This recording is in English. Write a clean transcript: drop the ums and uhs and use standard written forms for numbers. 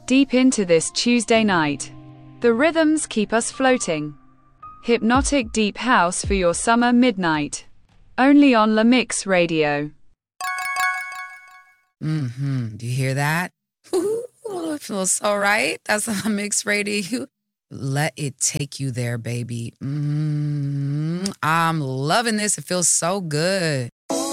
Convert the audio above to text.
deep into this Tuesday night. The rhythms keep us floating. Hypnotic deep house for your summer midnight. Only on La Mix Radio. Do you hear that? Ooh, it feels so right. That's La Mix Radio. Let it take you there, baby. I'm loving this. It feels so good.